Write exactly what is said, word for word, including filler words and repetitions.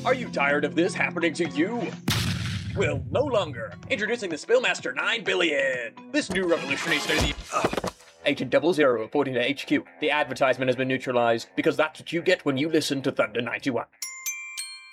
Are you tired of this happening to you? Well, no longer. Introducing the Spillmaster nine billion. This new revolutionary state of the... Agent Double Zero reporting to H Q. The advertisement has been neutralized because that's what you get when you listen to Thunder ninety-one.